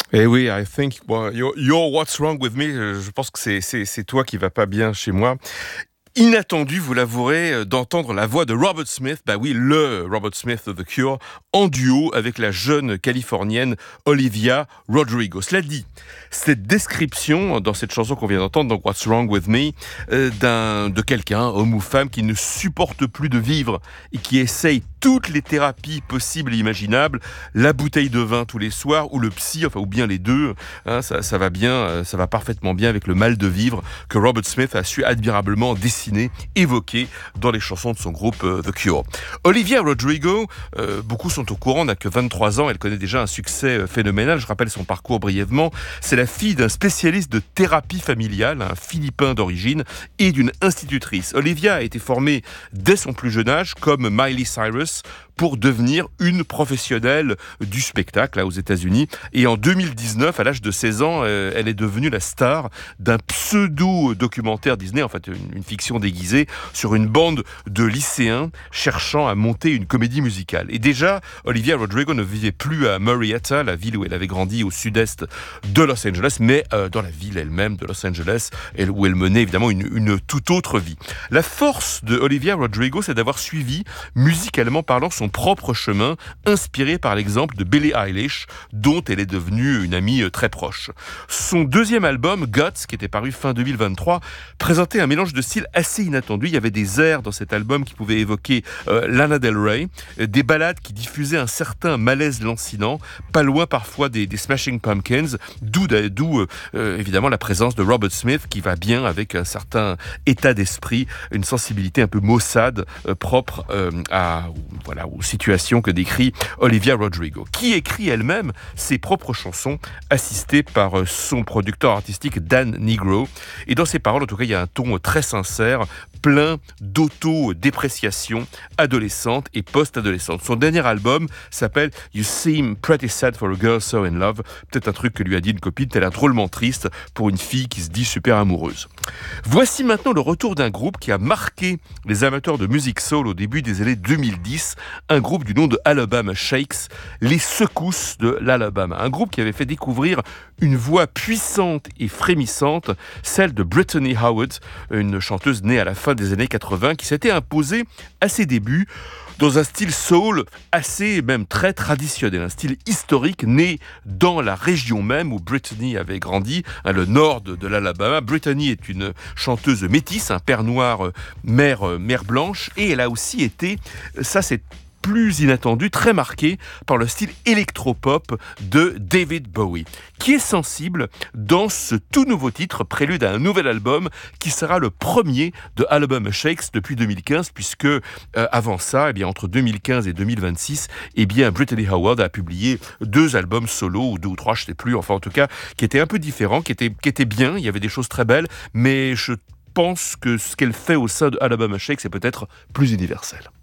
Eh oui, I think you're what's wrong with me. Je pense que c'est toi qui va pas bien chez moi. Inattendu, vous l'avouerez, d'entendre la voix de Robert Smith, bah oui, le Robert Smith de The Cure, en duo avec la jeune californienne Olivia Rodrigo. Cela dit, cette description dans cette chanson qu'on vient d'entendre, donc What's Wrong With Me, de quelqu'un, homme ou femme, qui ne supporte plus de vivre et qui essaye toutes les thérapies possibles et imaginables, la bouteille de vin tous les soirs ou le psy, enfin ou bien les deux, hein, ça va bien, ça va parfaitement bien avec le mal de vivre que Robert Smith a su admirablement dessiner, évoquer dans les chansons de son groupe The Cure. Olivia Rodrigo, beaucoup sont au courant, n'a que 23 ans, elle connaît déjà un succès phénoménal. Je rappelle son parcours brièvement. C'est la fille d'un spécialiste de thérapie familiale, un Philippin d'origine, et d'une institutrice. Olivia a été formée dès son plus jeune âge, comme Miley Cyrus, pour devenir une professionnelle du spectacle là, aux États-Unis. Et en 2019, à l'âge de 16 ans, elle est devenue la star d'un pseudo-documentaire Disney, en fait une fiction déguisée, sur une bande de lycéens cherchant à monter une comédie musicale. Et déjà, Olivia Rodrigo ne vivait plus à Marietta, la ville où elle avait grandi au sud-est de Los Angeles, mais dans la ville elle-même de Los Angeles, où elle menait évidemment une toute autre vie. La force de Olivia Rodrigo, c'est d'avoir suivi, musicalement parlant, son propre chemin, inspiré par l'exemple de Billie Eilish, dont elle est devenue une amie très proche. Son deuxième album, Guts, qui était paru fin 2023, présentait un mélange de styles assez inattendu. Il y avait des airs dans cet album qui pouvaient évoquer Lana Del Rey, des ballades qui diffusaient un certain malaise lancinant, pas loin parfois des Smashing Pumpkins, d'où évidemment la présence de Robert Smith, qui va bien avec un certain état d'esprit, une sensibilité un peu maussade, propre aux situations que décrit Olivia Rodrigo, qui écrit elle-même ses propres chansons, assistée par son producteur artistique Dan Nigro. Et dans ses paroles, en tout cas, il y a un ton très sincère, plein d'auto-dépréciation adolescente et post-adolescente. Son dernier album s'appelle You Seem Pretty Sad for a Girl So In Love. Peut-être un truc que lui a dit une copine, t'as l'air drôlement triste pour une fille qui se dit super amoureuse. Voici maintenant le retour d'un groupe qui a marqué les amateurs de musique soul au début des années 2010, un groupe du nom de Alabama Shakes, les secousses de l'Alabama. Un groupe qui avait fait découvrir une voix puissante et frémissante, celle de Brittany Howard, une chanteuse née à la fin des années 80, qui s'était imposée à ses débuts dans un style soul assez, même très traditionnel, un style historique né dans la région même où Brittany avait grandi, le nord de l'Alabama. Brittany est une chanteuse métisse, un père noir, mère blanche, et elle a aussi été, ça c'est plus inattendu, très marqué par le style électropop de David Bowie, qui est sensible dans ce tout nouveau titre, prélude à un nouvel album qui sera le premier de Alabama Shakes depuis 2015, puisque avant ça, entre 2015 et 2026, Brittany Howard a publié 2 albums solo, ou 2 ou 3, je ne sais plus, enfin en tout cas, qui étaient un peu différents, qui étaient bien, il y avait des choses très belles, mais je pense que ce qu'elle fait au sein de Alabama Shakes est peut-être plus universel.